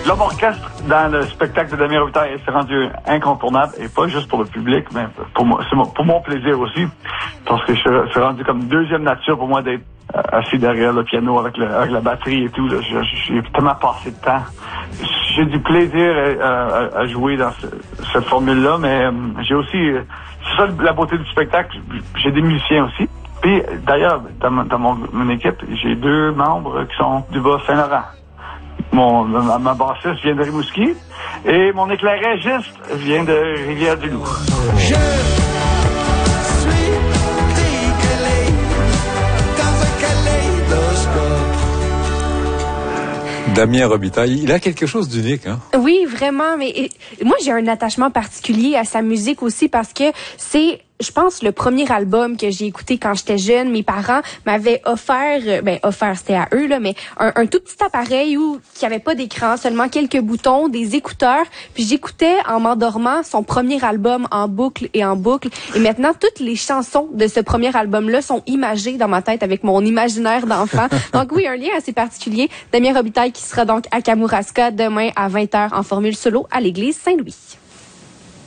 L'homme orchestre dans le spectacle de Damien Robitaille s'est rendu incontournable, et pas juste pour le public, mais pour moi, pour mon plaisir aussi, parce que c'est rendu comme deuxième nature pour moi d'être assis derrière le piano avec la batterie et tout. Là. J'ai tellement passé de temps. J'ai du plaisir à jouer dans cette formule-là, mais j'ai aussi, c'est ça la beauté du spectacle, j'ai des musiciens aussi. Puis d'ailleurs, dans mon équipe, j'ai 2 membres qui sont du Bas-Saint-Laurent. Ma bassiste vient de Rimouski et mon éclairagiste vient de Rivière-du-Loup. Je suis décalé dans un kaléidoscope. Damien Robitaille, il a quelque chose d'unique, hein? Oui, vraiment, mais moi j'ai un attachement particulier à sa musique aussi parce que c'est, je pense, le premier album que j'ai écouté quand j'étais jeune. Mes parents m'avaient offert, c'était à eux, là, mais un tout petit appareil qui avait pas d'écran, seulement quelques boutons, des écouteurs. Puis j'écoutais en m'endormant son premier album en boucle et en boucle. Et maintenant, toutes les chansons de ce premier album-là sont imagées dans ma tête avec mon imaginaire d'enfant. Donc oui, un lien assez particulier. Damien Robitaille qui sera donc à Kamouraska demain à 20h en formule solo à l'église Saint-Louis.